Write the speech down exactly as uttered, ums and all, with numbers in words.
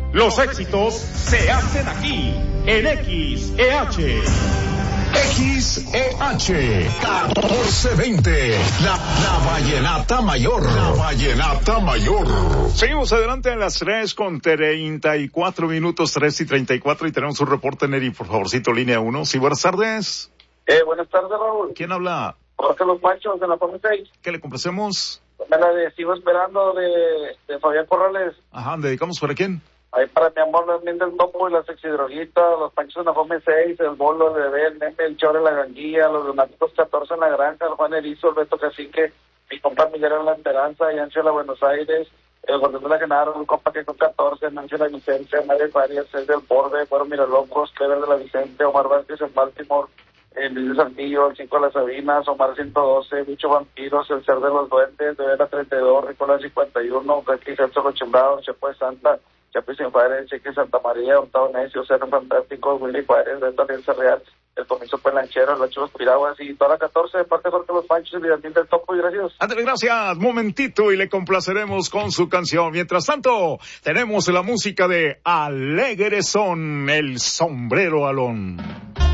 Los éxitos se hacen aquí, en X E H. X E H catorce veinte, la, la Vallenata Mayor, la Vallenata Mayor. Seguimos adelante a las tres con treinta y cuatro minutos, tres y treinta y cuatro, y tenemos un reporte, Neri, por favorcito, línea uno. Sí, buenas tardes. Eh, buenas tardes, Raúl. ¿Quién habla? Jorge Los Panchos, de la Forma seis. ¿Qué le complacemos? Me la de Sigo Esperando, de, de Fabián Corrales. Ajá, ¿dedicamos para quién? Ahí para mi amor, también del Topo y la Sexidroguita, los Panchos en la Fome seis, el Bolo, el Bebé, el Meme, el Chore, la Ganguilla, los Lunáticos catorce en la Granja, el Juan Erizo, el Beto Cacique, mi compa Miguel en la Esperanza, Yancho de la Buenos Aires, el Gordón de la Genaro, el compa que con catorce, Nancy de la Vicencia, Mario Farias, el del Borde, fueron Miralocos, Clever de la Vicente, Omar Vázquez en Baltimore, el Luis Santillo, el cinco de las Sabinas, Omar ciento doce, Bicho Vampiros, el Ser de los Duendes, de Vera treinta y dos, Nicolás cincuenta y uno, Becky Celso Los Chimbrados, Chepo de Santa, Chapi Sin Juárez, Cheque Santa María, Octavo Necio, Cerro Fantástico, Willy Juárez, Beto Alianza Real, el Comiso Pelanchero, el Ocho Los Piraguas y toda la catorce de parte de Jorge Los Panchos y Vidalín del Topo, y gracias. Ándale, gracias, momentito y le complaceremos con su canción. Mientras tanto, tenemos la música de Alegre Son, el Sombrero Alón.